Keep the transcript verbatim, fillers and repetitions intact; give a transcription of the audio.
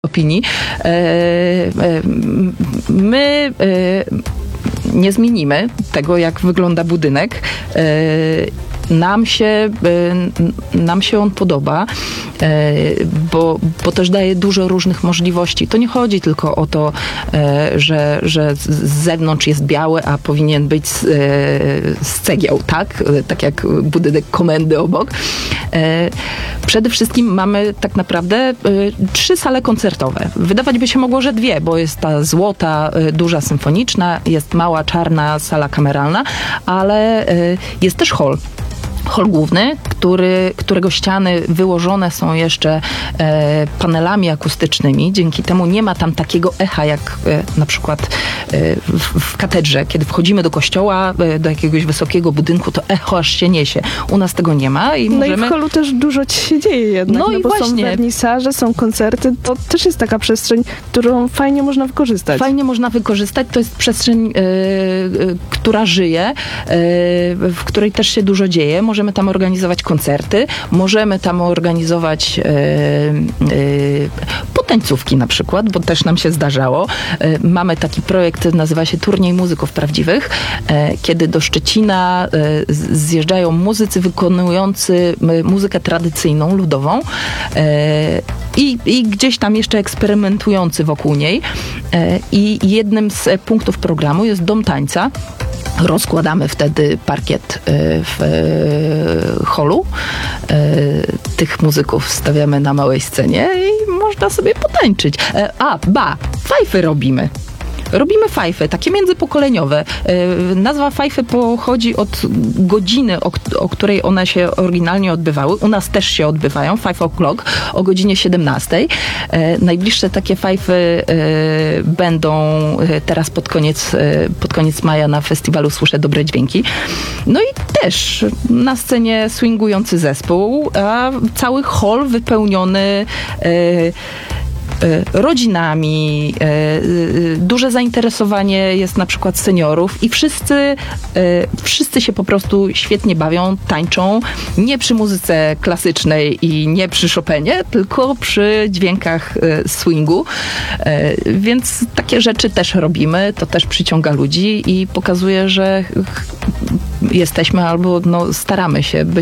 opinii. My nie zmienimy tego, jak wygląda budynek. Nam się, nam się on podoba, bo, bo też daje dużo różnych możliwości. To nie chodzi tylko o to, że, że z zewnątrz jest biały, a powinien być z, z cegieł, tak? Tak jak budynek komendy obok. Przede wszystkim mamy tak naprawdę trzy sale koncertowe. Wydawać by się mogło, że dwie, bo jest ta złota, duża symfoniczna, jest mała, czarna sala kameralna, ale jest też hol. Hol główny, który, którego ściany wyłożone są jeszcze e, panelami akustycznymi. Dzięki temu nie ma tam takiego echa, jak e, na przykład e, w, w katedrze. Kiedy wchodzimy do kościoła, e, do jakiegoś wysokiego budynku, to echo aż się niesie. U nas tego nie ma. I no możemy... i w holu też dużo ci się dzieje jednak. No, no i bo właśnie. Są wernisaże, są koncerty. To też jest taka przestrzeń, którą fajnie można wykorzystać. Fajnie można wykorzystać. To jest przestrzeń, e, e, która żyje, e, w której też się dużo dzieje. Możemy tam organizować koncerty, możemy tam organizować e, e, potańcówki na przykład, bo też nam się zdarzało. E, mamy taki projekt, nazywa się Turniej Muzyków Prawdziwych, e, kiedy do Szczecina e, zjeżdżają muzycy wykonujący muzykę tradycyjną, ludową e, i, i gdzieś tam jeszcze eksperymentujący wokół niej. E, I jednym z punktów programu jest Dom Tańca. Rozkładamy wtedy parkiet w holu. Tych muzyków stawiamy na małej scenie i można sobie potańczyć. A, ba, fajfy robimy. Robimy fajfy, takie międzypokoleniowe. Nazwa fajfy pochodzi od godziny, o, o której one się oryginalnie odbywały. U nas też się odbywają, five o'clock, o godzinie siedemnastej. Najbliższe takie fajfy będą teraz pod koniec, pod koniec maja na festiwalu Słyszę Dobre Dźwięki. No i też na scenie swingujący zespół, a cały hol wypełniony rodzinami, duże zainteresowanie jest na przykład seniorów i wszyscy, wszyscy się po prostu świetnie bawią, tańczą, nie przy muzyce klasycznej i nie przy Chopinie, tylko przy dźwiękach swingu, więc takie rzeczy też robimy, to też przyciąga ludzi i pokazuje, że jesteśmy albo no, staramy się być